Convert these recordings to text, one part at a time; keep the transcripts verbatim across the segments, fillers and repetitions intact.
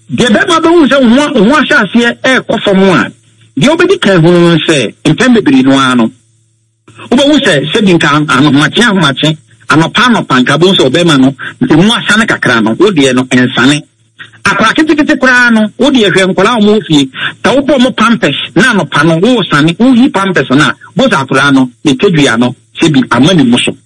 de be ma be hu se ho ho ahase e kofo mo a de obedi kan hu se empem bebiri no ano oba hu se se din kan amache amache amapa no panka bo so be ma no de mu asane kakra no wo de no ensane akwa kitikiti kura no wo de hwe nkola mo fie ta wo bo mo pampers na no pa no wo sane wo hi pampers na bo za kura no de kedua no se bi amani mo so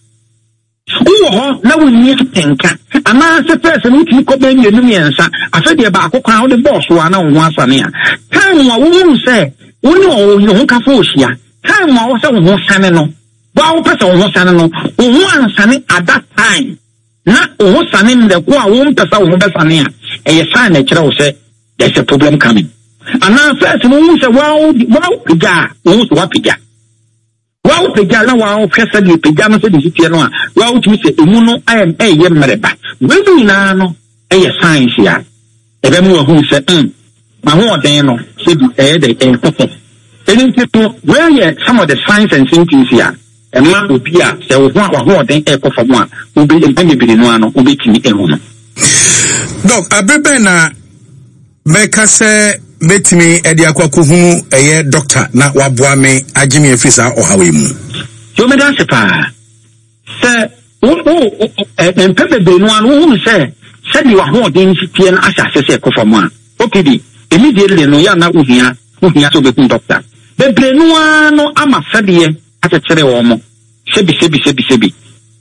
wo na wo ni tenka ama se person wo ti ko be ni nu yensa afa de ba akokwa wo de boss wa na wo asane a kan wa wo se wo ni o yo ka fo ohia kan wa wo se wo sane no wa wo pese wo sane no wo ansane at that time na wo sane ndẹ ko a wo mpesa wo be sane a e sign na kire wo se there's a problem coming ana first no wo se wa wo pija wo so wa pija wa wo pija na wa wo pesa de pija no se de sitie no a wa wo tumi se emu no am e ye mmereba we bi na no e ye science ya e be mu wo hu se mm ma ho oden no se bi e de e kofo anything to where ye some of the science and symptoms here and ma obi a se wo ho ho oden e kofo mo a obi empem bibiri no ano obi timi e ho no Doc abebe na meka se metimi edi akwako hunu eye doctor na waboa me agimi efisa ohawe mu yo me dan se pa se wo wo empem bibiri no ano wo se se di wa ho oden sitie na asase se kofo mo a okidi immediately no ya na uhia uhia so be kun doctor bebre no ano ama fadie atechere wo mo sebi sebi sebi sebi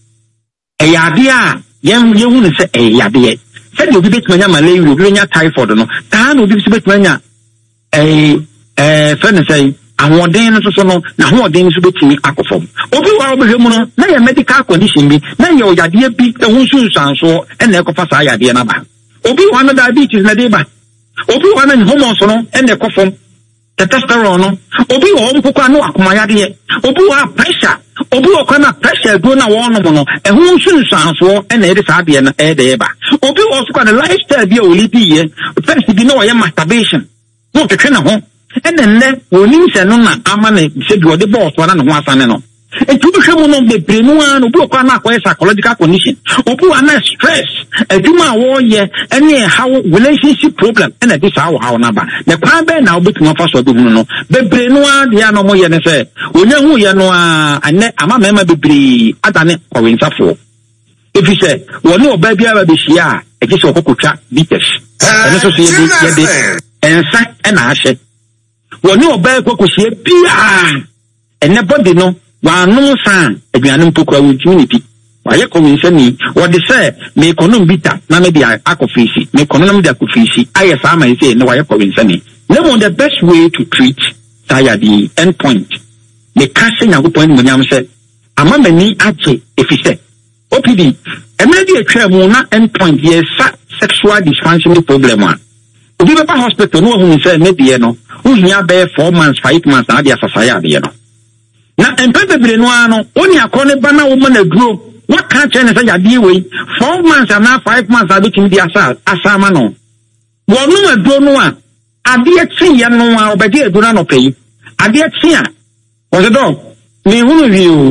e yade a yem yehu ne se e yade said you bit manya malaria you nya typhoid no ta no bi bit manya eh eh friend say ahoden no so no na ahoden so betimi akofom obi wa obehwe mu no na ya medical condition bi na ya oyade bi ehun sunsanso e na ekofa sa yade na ba obi wa no diabetes na dey ba obi wa na hormones no e na ekofom testosterone no obi wa omkoko na akoma yade obi wa pressure obi wa kana pressure go na wo no no ehun sunsanso e na ede sa de na e de ba obi wa so kana lifestyle bi o li bi ye first bi no ye masturbation no ke na ho e na ne oni nse no na ama na se bi o de boss wa na no asane no e tu bi hwemu no be brenu an obi wa kana akwa psychological condition obi wa na stress eduma wo ye ene how relationship problem e na dis how how na ba na kwa be na obi tuma fa so do hunu no be brenu an de ano mo ye ne se onya hu ye no a ane ama mema bebre adane kwensafo if you say woni oba bia ba be hia e ke se okokotwa bitters ene so so ye ye de ensa e na ahye woni oba kokohie bia ene body no wa no san aduane mpokwa wo community wa ye community ni wo de say me kono bita na me dia akofisi me kono na me dia akofisi aye sa ma say no wa ye community ni no the best way to treat tire the end point me kase nyago point mo nyam say ama mani ache efise O P D emedi etwa mu na end point ye sa sexual dysfunction problem a obi be pa hospital no hu say me die no hu hia be four months five months na dia sasaya de no na empebere no ano oni akone bana wo ma na duro what can't change say ya die we four months and now five months a bitim dia asa asama no wo no aduro no a ade echi ye no a obedi aduro no pay ade echi a wo se do me hu wi o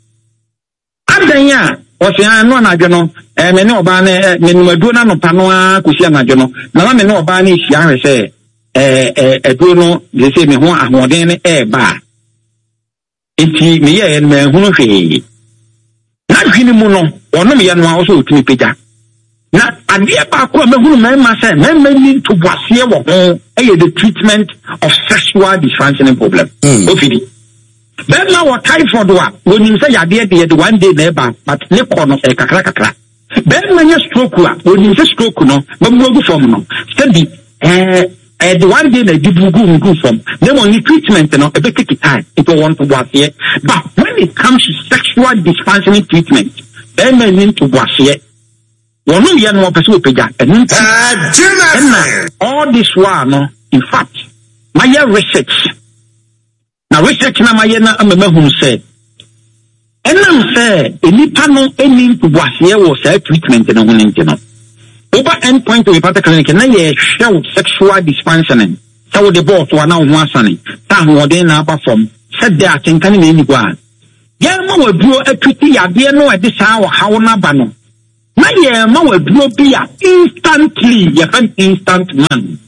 adanya o se an no na adwo no eh me ne oba na me no aduro na no pa no a kosi an adwo no na me ne oba na isi ahwe se eh eh aduro no de se me ho ahoden ne e ba enti me ye me hunu hwe na hwini mu no ono me ye no a so otumi peja na ade ba ko me hunu me ma say me me need to boase wo ho e the treatment of sexual dysfunction problem mm. ofidi then now what typhoid wa when you say yade de de one day na ba but ne ko no e kakra kakra then when you stroke wa when you say stroke no me mo go form no steady eh eh the one day na dibugu go form them only treatment no e be take time it want to was here but when it comes to sexual dysfunction treatment then men need to was here one no ya no person peja and all this one no in fact my research now research na my na amema hu say enam say enipa no eni to was here was treatment no hu nti no over end point to the clinic na ye show sexual dysfunction so the boss wa na ho asane ta ho den na perform said there atenkan na ni gwa ya ma waduro atwiti yade no e de saa wo hawo na ba no na na ye ma waduro bi a instantly ye fan instant man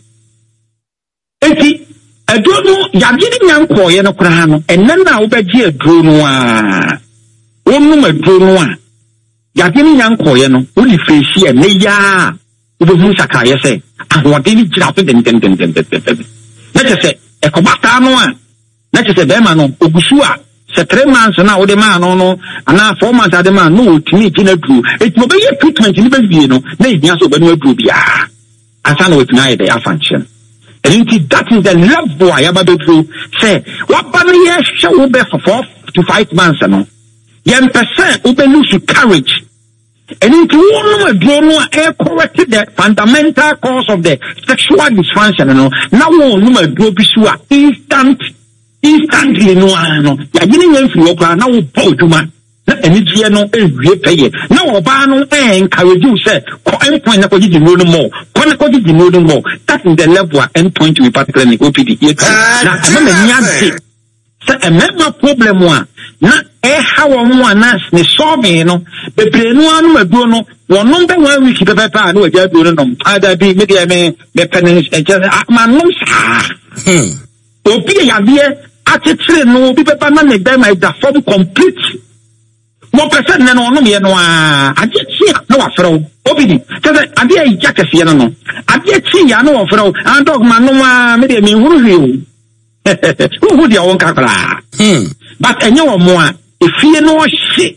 enti aduro no yagye ni nyanko ye no kra no enne na wo begye aduro no a wonu aduro no a yagye ni nyanko ye no wo ni freshi e ne ya wo be hu saka ye se ahode ni gira so den den den den den na che se e ko bata no a na che se be ma no ogusu a se three months na wo de ma no no ana four months ade ma no otimi ti na duru et mo be ye treatment ni be wie no na ibia so be no duru bia asa na otimi aye dey function and that is the level I aba be through say what ba me ye hwe wo be for four to five months no yen percent wo be lose courage and into one no do no e correct the fundamental cause of the sexual dysfunction no na wo no do bi so a instant instantly no ano ya gini yen fi okra na wo pa oduma na enije no ewie peye na wo ba no eh encourage you say ko endpoint na ko gidi no more ko na ko gidi no more that is the level endpoint we particularly O P D na na me nyaze say a member problem wa na eh how mo anas ne solve no bebre no anu maduo no wo no be one week be papa na waja duo no ada bi me dia me me penin e just ma no sa hmm obi ya bie atitire no bi papa na me dem I da form complete mo person na no no me no a ade chi na wa fro obi ni say ade ai jakase no no ade chi ya na wa fro and dog man no ma me de me huru hwi o who dia won kakra hmm but enye wo mo a efie no hye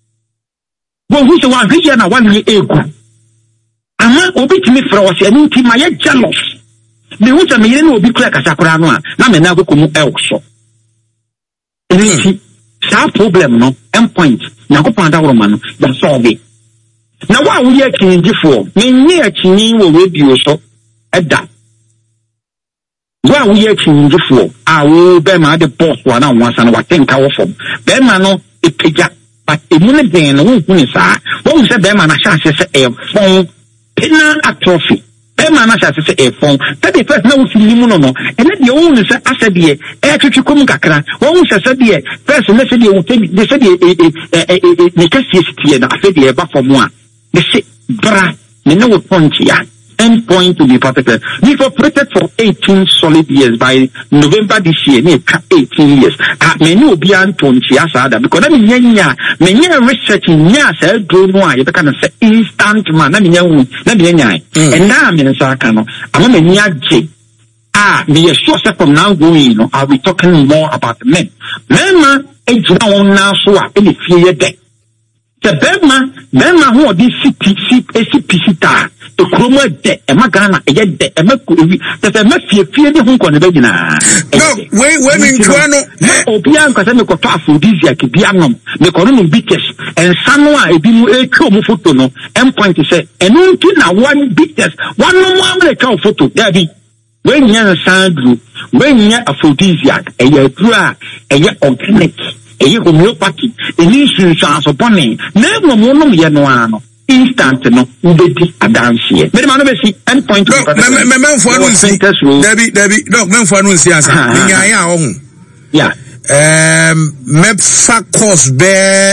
wo hu se wa hye na wa ni egu ama obi timi fro wo se ani ti ma ye jealous me hu se me yire na obi kura kasakura no a na me na akokomu elso enti sa problem no endpoint na ko panda woro ma no da solve na wa wo ye kinjifo me nyi akini wo radio so eda wa wo ye kinjifo a wo be ma de boss wa na wansa na wa tenka wo fom be ma no epeja but emu ne den no wo hu ni sa wo se be ma na sha se se e fon pina atrophy be ma na sha se se e fon that the first na wo fi limu no no ene de wo ni se asede e e twetwe kom kakra wo hu se se de first na se de wo te de se de e e ne kasi sitie na afede e ba fom a de se bra me no wo point ya endpoint to be particular. We've operated for eighteen solid years. By November this year, we eighteen years. Ah, me no be anton chiasa because I mean nya me nya research nya say do no a you can say instant man na me nya wu na me nya and now me say kan no am me nya je ah me sure say from now going no I'll be talking more about men men ma e jina won na so a e fie ye de the bema bema who this city city pisita to kromo de e magana e de e makuwi the the mafie fie de hu ko ne bagina no we we min tuano obi an kwase me ko to aphrodisiac bi anom me ko no bites en sano a ebi mu e twa mu photo no endpoint say enu nti na one bites one no mo am le twa photo there bi we nya sandru we nya aphrodisiac e ya dura e ya organic e ye homeopathy eni sunsan so bone na mo mo no ye no ano instant no ubedi adansie me ma no be si endpoint me me me fo anu nsi dabi dabi no me fo anu nsi asa nya ya ho yeah um me fa course be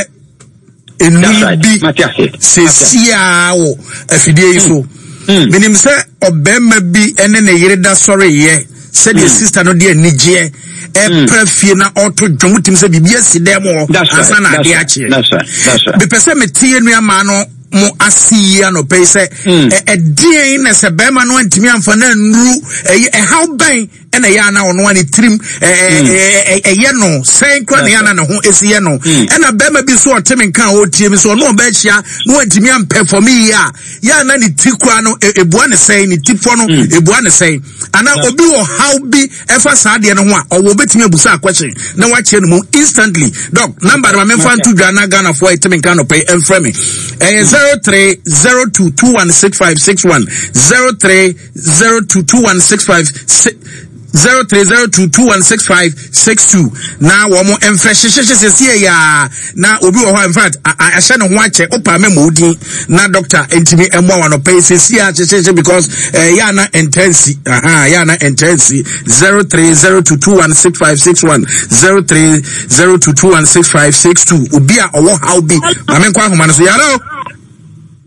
enu bi se sia wo afidie so minim se obema bi ene ne yire da sorry ye se the sister no de anigye e prefie na auto dwomutim se bibia sidemo asa na de ache that's right that's right be pese me tie nua ma no mo asiya no pe se e dien na se be ma no antimi amfa na nru e how ban ena ya na ono ani trim e e ye no sen kwa na ya na ne ho esiye no ena be ma bi so otemi kan o tie mi so no ba hia no antimi am perform ya ya na ni tikwa no ebua ne sen ni tipfo no ebua ne sen ana obi wo how bi efa saade no ho a owo betimi abusa akwakye na wa che no mo instantly doc number ma me fa ntu dwa na Ghana for etimi kan no pay enframe me eh zero three zero two two one six five six one zero three zero two two one six five zero three zero two two one six five six two na wo mo enfreshesheshe sie ya na obi wo ho in fact a hye ne ho ache opa me modin na doctor entimi emo wa no pay sie ya checheshe because ya na intensi aha ya na intensi zero three zero two two one six five six one zero three zero two two one six five six two obi a owo how bi amen kwa homa no so ya no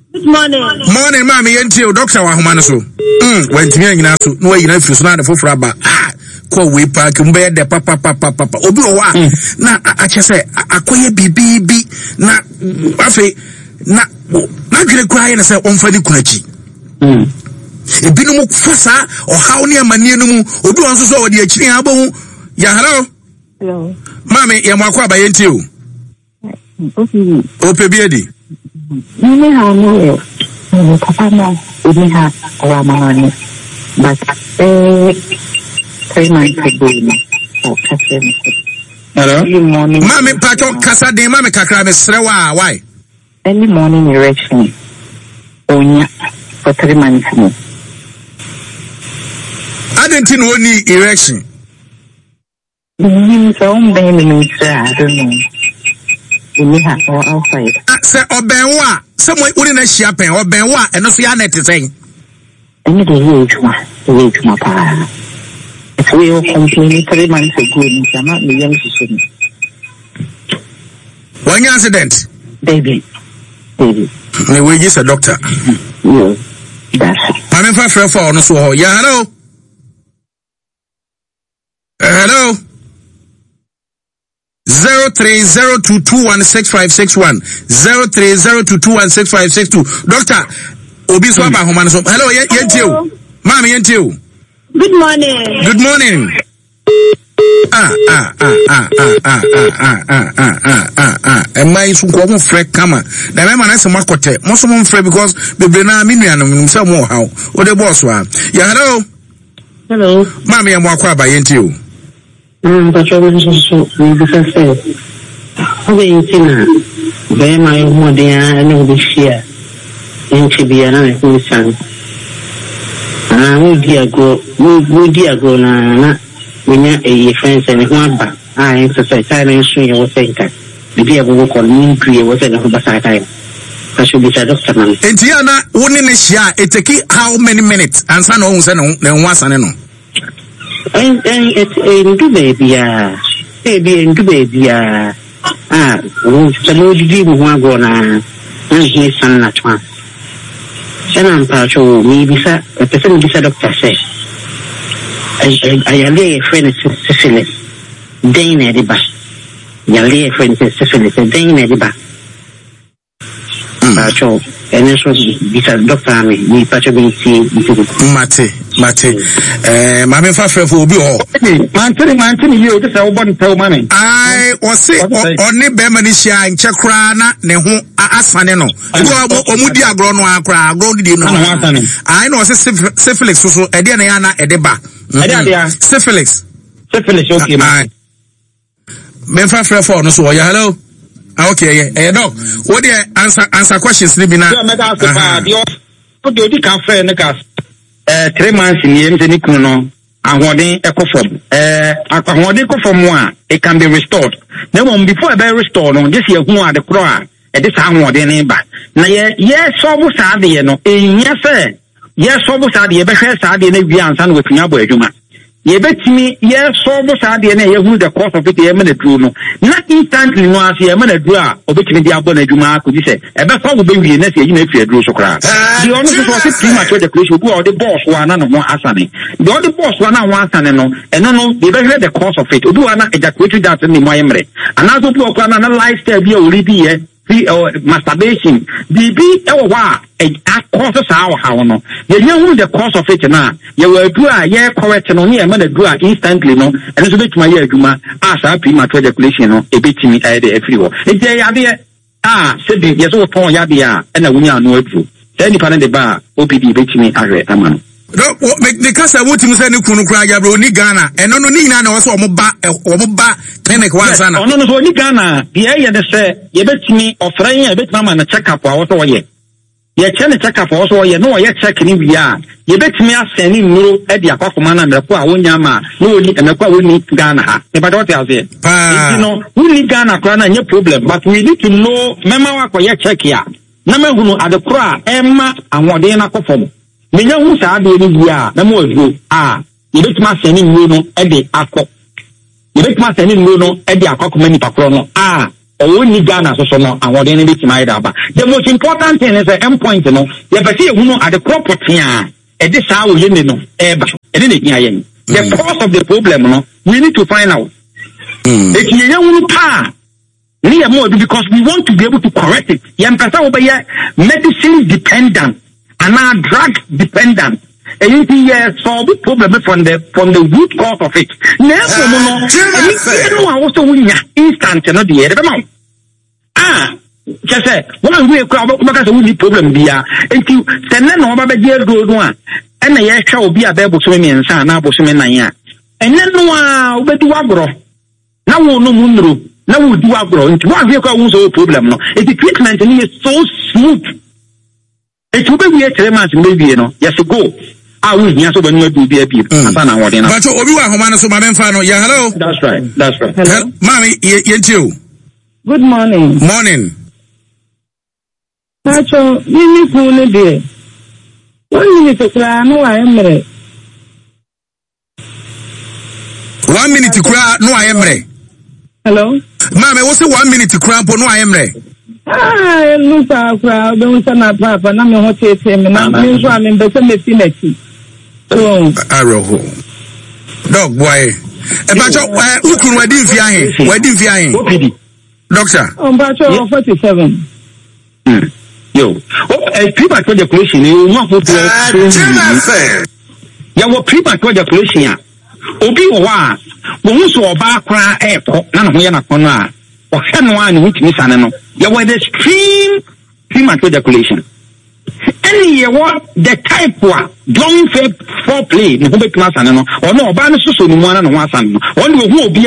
Good morning. Morning, mommy. Yenti, doctor wa homa no so. Mm, wentimi anyina so. No yina firi so na de foforo aba. Ah, ko we park mbe de papa papa papa. Obi o wa na ache se akoye bibibi na afi na na dwere kwa na se onfa ni kunachi. Mm. Ebinu mu fasa o hawo ne amane no mu obi won so so o de akiri aba hu. Ya hello. Hello. Mami, ya mwakwa ba yenti o. Okay. Ope biedi. Mimi hawo no papa no we have our money. But eh three months ago oh kasi. Hello. Early morning. Mami pacho kasa de mami kakra me srewa why? Early morning erection. Onya for three months no. I didn't know any erection. You don't blame me, sir. I don't know. We have our outside. Say obenwa, someone wouldn't share pen or benwa and no see net saying. Any the huge one, the huge one. If we all complaining three months ago, I'm not the young person. One accident. Baby. Baby. My wages a doctor. Yeah. That's it. I'm for for for no so. Yeah, hello. Hello. Zero three zero two two one six five six one zero three zero two two one six five six two. Doctor, Obi Swaba Homan. Hello, Yentio. Mommy Yentio. Good morning. Good morning. Ah ah ah ah ah ah ah ah ah ah ah ah. And my so go frek kama. Na me man say makote. Mo so mo frek because bebre na me nua no me say mo how. O de boss wa. Yeah, hello. Hello. Mommy am akwa ba Yentio. Um, but you're so so we just say. Okay, you know. Be my mo dey and we share. Nti bia na me san. Ah, we dia go, we we dia go na na we a friends and one ba. Ah, exercise time so you was saying that. We dia go call me three was in the back time. I should be a doctor man. Nti ana woni ne hia it take how many minutes? Ansa na ohun se no na nwasa ne no. And and it's in the baby ah. Baby in the baby ah. Ah, we so di mo wa go na. Na he san na twa. Sana mpacho mi bisa pesa mi bisa doctor say I I I lay friend syphilis then na diba ya lay friend syphilis then na diba mpacho ene so bisa doctor mi mi pacho bi ti mate mate eh ma me fa frefo obi ho Mantini mantini ye o de say wo bon taw mame ai o se oni be ma ni hia nche kra na ne ho asane no go omudi agro no akra agro di no ai no se syphilis so so e de na ya na e de ba syphilis syphilis okay man me fa frefo no so ya hello. Okay, yeah, eh, no. What the answer answer questions? Libi na. Yeah, me da se pa di o. O de odi kan fe ne ka. Eh, three months ni em se ni kunu no. Ahoden ekofom. Eh, ahoden ekofom a it can be restored. Na mo before e be restore no, just ye hu ade kro a e de sa ahoden ne ba. Na ye ye solve sa ade no. Enyia se ye solve sa ade ye be hwe sa ade na wi ansa no wetumi abo adwuma. Ye betimi ye solve sa ade na ye hu the cost of it ye me na dru no. Na instantly no as ye me na dru a obetimi di abo na adwuma ko di se e be fa wo be wi na se yi na afi adru so kra. Di ono so so se premature declaration bu o the boss wa na no mo asane. The other boss wa na wa asane no e no no ye be hear the cost of it. Obi wa na ejaculatory that ni mo ayemre. Ana so bu o kwa na na lifestyle bi o ready ye or masturbation. The be ewa wa a cost sa how no. Ye hu the cost of it na. Ye will do a ye correct no ni e ma na do a instantly no. And so bet my ye adwuma as a premature ejaculation no e betimi e de everywhere. E je ya de ah se bi ye so ton ya de a e na wunya no adru. Say ni pa na de ba obidi betimi ahwe ama no. No, make the casa what you say, Kunu Kraja, Bruni Ghana, and no Nina, no, so Moba, or Moba, clinic one son. No, no, no, Ghana, the area they say, you bet me or trying a bit mama and a check up or so ye. Ye can check up also, you know, yet checking we are. You bet me us sending no at the Aquaman and the Qua Unyama, no, and the Qua we need Ghana. If I don't tell you, you know, we need Ghana, Ghana, no problem, but we need to know, Mama, for your check here. Number one at the Kra, Emma, and what they are perform. Menya hu sa de ni bia na mo aduro ah ye betima sending no no e de akọ ye betima sending no no e de akọ koma ni pakro no ah or only Ghana so so no and what any bit my daba. The most important thing is the end point no. You better you know at the property and this how we no ever. The cause of the problem no we need to find out. If you don't pa near more because we want to be able to correct it. Young person over here medicine dependent and now drug dependent. And you see, uh, solve the problem from the from the root cause of it. Never, no, no, no. Also, we instant, you know, the other ah, just say, one way because we need problem there. And you send them over the year go one, and the year shall be a baby swimming and son, now swimming and then no, we do agro. Now we no mundo. Now we do agro. Into one vehicle was a problem. No, it's the treatment and it's so smooth. It will be a three months, maybe, you know, yes, to go. I will be also when you do be a people. But Obi wa Homana so Madam Fano, yeah, hello. That's right, that's right. Hello, Mommy, you. Good morning. Morning. Pacho, you need to be. One minute to cry, no, I am ready. One minute to cry, no, I am ready. Hello, Mommy, what's the one minute to cry, no, I am ready. Ah, no, Papa, don't send a papa, and I'm going to take him, and I'm going to in the cemetery. So, Arrow, dog boy. Pacho, who can we do for you? Where do you Doctor? Oh, Pacho, forty-seven. Yo, a premature ejaculation, you not put the ya were premature ejaculation. Obi wa, when so ba kra e to na no ye na kono or one which miss an you were the extreme premature ejaculation. Any what the type wa don't fair foreplay, no be class and no or no ban so so no one and one son. Only who be